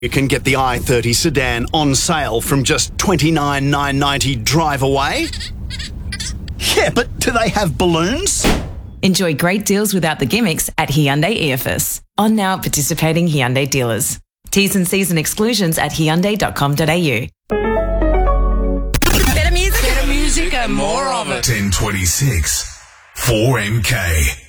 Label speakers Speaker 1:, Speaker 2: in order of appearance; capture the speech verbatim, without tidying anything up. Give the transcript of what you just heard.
Speaker 1: You can get the i thirty sedan on sale from just twenty-nine thousand nine hundred ninety dollars drive away. Yeah, but do they have balloons?
Speaker 2: Enjoy great deals without the gimmicks at Hyundai E F S. On now at participating Hyundai dealers. T's and C's and exclusions at hyundai dot com dot a u.
Speaker 3: Better music. Better music and more of it.
Speaker 4: ten twenty-six, four M K.